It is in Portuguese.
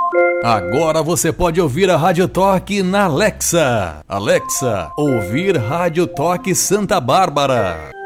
Agora você pode ouvir a Rádio Toque na Alexa. Alexa, ouvir Rádio Toque Santa Bárbara.